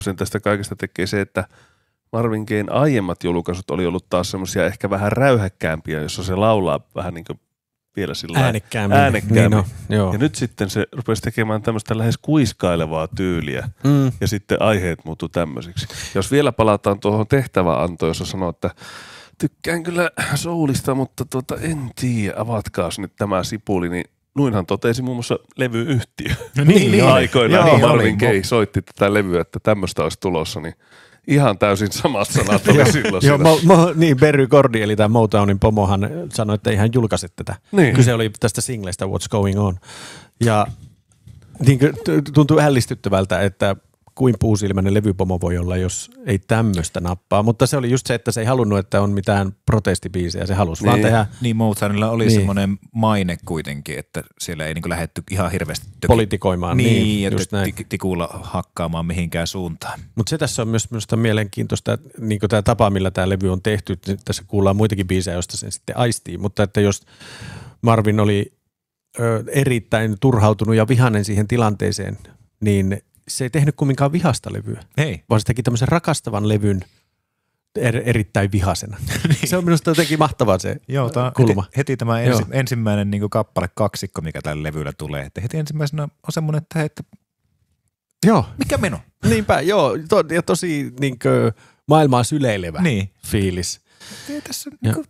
sen tästä kaikesta tekee se, että Marvin Gayen aiemmat julkaisut oli ollut taas semmoisia ehkä vähän räyhäkkäämpiä, jossa se laulaa vähän niin kuin vielä sillä äänekkäämmin. Niin joo. Ja nyt sitten se rupesi tekemään tämmöistä lähes kuiskailevaa tyyliä ja sitten aiheet muuttuu tämmöisiksi. Jos vielä palataan tuohon tehtäväantoon, jossa sanoo, että tykkään kyllä soulista, mutta en tiedä, avatkaas nyt tämä sipuli, niin noinhan totesi muun muassa levyyhtiö. Niin, aikoinaan, kun Marvin Gaye soitti tätä levyä, että tämmöistä olisi tulossa, niin ihan täysin samat sanat oli silloin. Joo, niin Berry Gordy, eli tämä Motownin pomohan sanoi, että ei hän julkaise tätä. Niin. Kyse oli tästä singlestä What's Going On. Ja niin tuntuu ällistyttävältä, että kuin puusilmäinen levypomo voi olla, jos ei tämmöistä nappaa. Mutta se oli just se, että se ei halunnut, että on mitään protestibiisejä. Se halusi vaan tehdä. Niin Motownilla oli semmoinen maine kuitenkin, että siellä ei niin lähdetty ihan hirveästi politikoimaan. Niin, että tikulla hakkaamaan mihinkään suuntaan. Mutta se tässä on myös minusta mielenkiintoista, niin tämä tapa, millä tämä levy on tehty. Tässä kuullaan muitakin biisejä, joista sen sitten aistii. Mutta että jos Marvin oli erittäin turhautunut ja vihainen siihen tilanteeseen, niin se ei tehnyt kumminkaan vihasta levyä, vaan se teki tämmöisen rakastavan levyn erittäin vihasena. Se on minusta jotenkin mahtavaa se kulma. Heti tämä ensimmäinen niin kappale kaksikko, mikä tällä levyllä tulee. Että heti ensimmäisenä on semmoinen, että joo. Mikä meno? Niinpä, joo. Ja tosi niin kuin maailmaa syleilevä fiilis. Tässä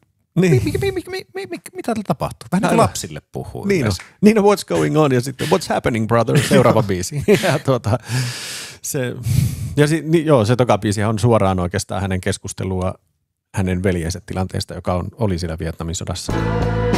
mitä tällä tapahtuu? Vähän niin kuin lapsille puhuu. Niin on What's Going On ja sitten What's Happening Brother, seuraava biisi. Se toka biisi on suoraan oikeastaan hänen keskustelua hänen veljensä tilanteesta, joka oli siellä Vietnamin sodassa.